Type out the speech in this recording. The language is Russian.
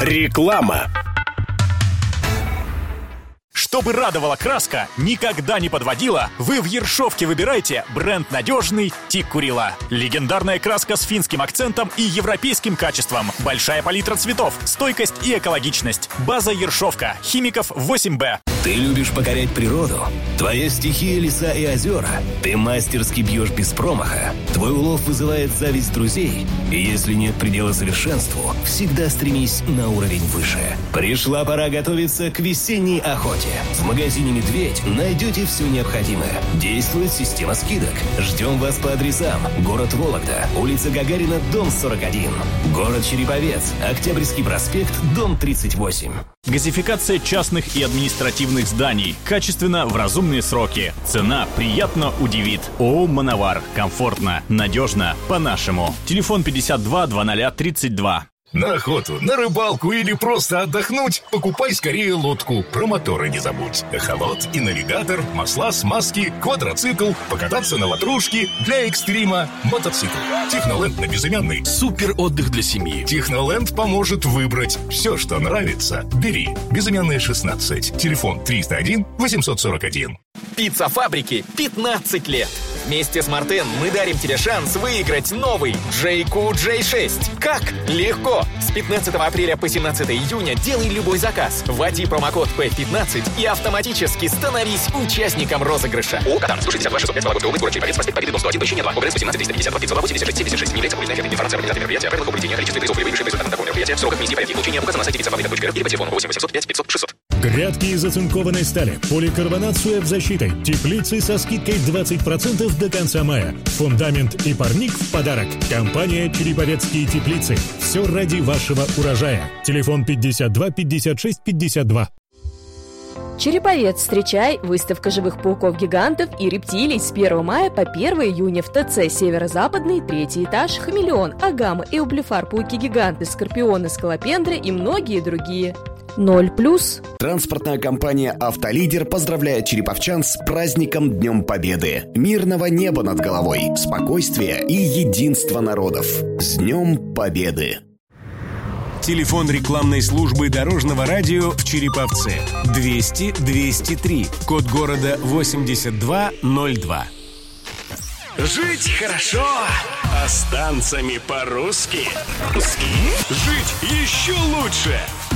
Реклама. Чтобы радовала краска, никогда не подводила, вы в Ершовке выбираете бренд надежный Тиккурила. Легендарная краска с финским акцентом и европейским качеством. Большая палитра цветов, стойкость и экологичность. База Ершовка. Химиков 8Б. Ты любишь покорять природу? Твоя стихия — леса и озера. Ты мастерски бьешь без промаха. Твой улов вызывает зависть друзей. И если нет предела совершенству, всегда стремись на уровень выше. Пришла пора готовиться к весенней охоте. В магазине «Медведь» найдете все необходимое. Действует система скидок. Ждем вас по адресам: город Вологда, улица Гагарина, дом 41, город Череповец, Октябрьский проспект, дом 38. Газификация частных и административных зданий. Качественно, в разумные сроки. Цена приятно удивит. ООО «Мановар». Комфортно, надежно, по-нашему. Телефон 52 0032. На охоту, на рыбалку или просто отдохнуть, покупай скорее лодку. Про моторы не забудь. Эхолот и навигатор, масла, смазки, квадроцикл, покататься на ватрушке, для экстрима, мотоцикл. Техноленд на безымянный. Супер отдых для семьи. Техноленд поможет выбрать все, что нравится. Бери. Безымянная 16. Телефон 301 841. Пицца фабрики 15 лет. Вместе с Мартен мы дарим тебе шанс выиграть новый JQ J6. Как? Легко! С 15 апреля по 17 июня делай любой заказ. Вводи промокод P15 и автоматически становись участником розыгрыша. ООО «Катан», 162 605, Вологодская область, город Череповец, проспект Победы, дом 101, помещение 2, ОГРН 18 352 502 86 76. Не является полной информацией организации мероприятия, правила поведения, количестве призов и выигрышей результатов такого мероприятия, сроках миссии, порядке получения указано на сайте пиццафабрика.ру или по телефону 8 800 5 500 600. Грядки из оцинкованной стали, поликарбонат с защитой, теплицы со скидкой 20% до конца мая. Фундамент и парник в подарок. Компания «Череповецкие теплицы». Все ради вашего урожая. Телефон 52 56 52. Череповец, встречай! Выставка живых пауков-гигантов и рептилий с 1 мая по 1 июня в ТЦ «Северо-Западный», 3 этаж, хамелеон, агама, эублефар, пауки-гиганты, скорпионы, скалопендры и многие другие. 0+. Транспортная компания «Автолидер» поздравляет череповчан с праздником Днем Победы. Мирного неба над головой, спокойствия и единства народов. С Днем Победы! Телефон рекламной службы Дорожного радио в Череповце 200 203, код города 8202. Жить хорошо, а с танцами по-русски. Жить еще лучше!